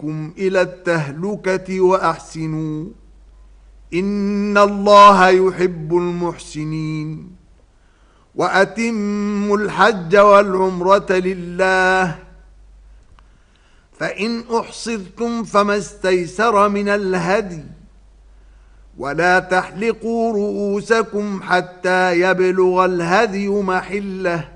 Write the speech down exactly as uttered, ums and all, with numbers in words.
بكم إلى التهلكة وأحسنوا إن الله يحب المحسنين وأتموا الحج والعمرة لله فإن أحصرتم فما استيسر من الهدي ولا تحلقوا رؤوسكم حتى يبلغ الهدي محله